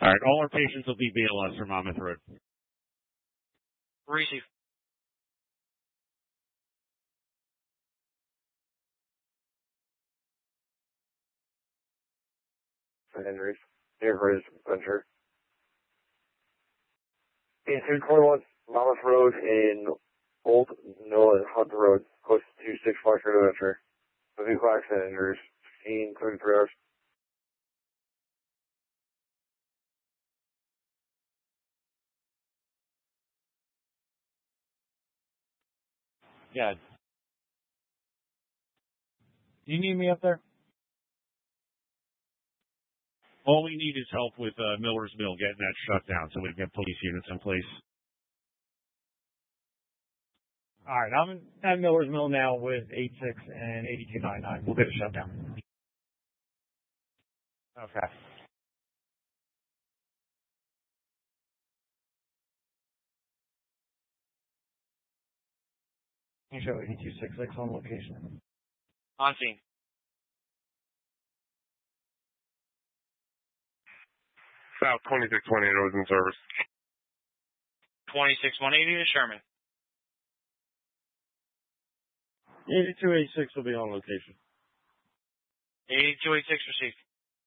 All right, all our patients will be BLS from Monmouth Road. Receive. Henry's. Neighborhood is Venture. 8221, Monmouth Road in Old Mill and Hunt Road, close to 6 Foxtrot Adventure. The vehicle accident injuries, 16:33 hours. Yeah. Do you need me up there? All we need is help with Miller's Mill getting that shut down so we can get police units in place. All right, I'm at Miller's Mill now with 86 and 8299. We'll get it shut down. Okay. Can you show 8266 on location? On scene. South 2620 Roads in service. 26180 to Sherman. 8286 will be on location. 8286 received.